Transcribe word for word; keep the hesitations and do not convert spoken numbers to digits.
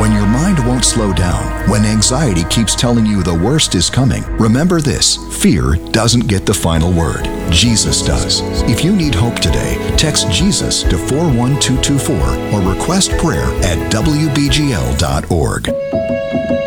When your mind won't slow down, when anxiety keeps telling you the worst is coming, remember this: fear doesn't get the final word. Jesus does. If you need hope today, text Jesus to four one two two four or request prayer at w b g l dot org.